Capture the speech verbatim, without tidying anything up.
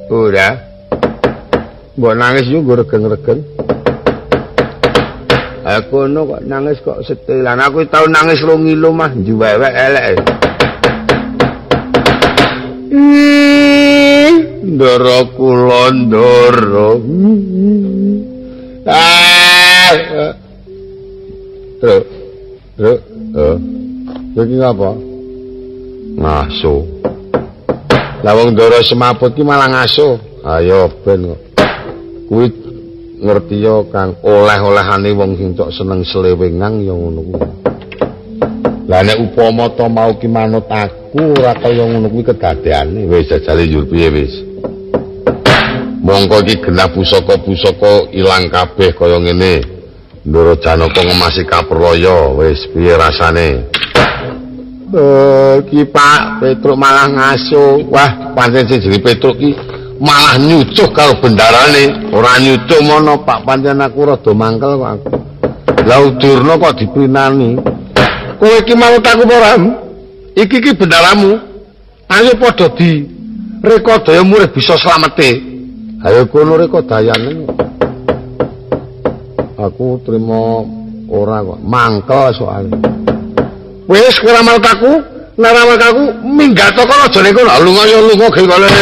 Ora. Mbok nangis yo nggo regeng-regeng. Aku ngono kok nangis kok setelan. Aku tau nangis lo ngilu mah juwewek elek. Ndara kula ndara. Ah. Terus. Terus. Eh. Iki ngapa? Ngaso. Lah wong ndara semaput ki malah ngaso. Ayo ben kok. Kuwi ngerti yo Kang, oleh-olehane wong sing tok seneng selewengang ya ngono kuwi. Lah nek upama to mau ki manut aku ora kaya ngono kuwi kedadeane wis jajale njur piye wis. Mongko iki genah pusaka-pusaka ilang kabeh kaya ngene. Ndara Janaka ngemasi kapraya wis piye rasane? Eh ki Pak Petruk malah ngaso. Wah, pancen sing jenenge Petruk ki malah nyucuh karo bendarane, ora nyucuh mono Pak pancen aku rada mangkel kok aku. Lah udurna kok diprinani. Kowe iki manut aku ora? Iki ki bendaramu. Ayo padha di rekodaya murih bisa slamete. Ayo kono rekodayane. Aku trimo ora kok, mangkel soalnya. Wis ora manut aku, nek ora manut aku minggat kok aja nek kono lunga yo lunga gelane.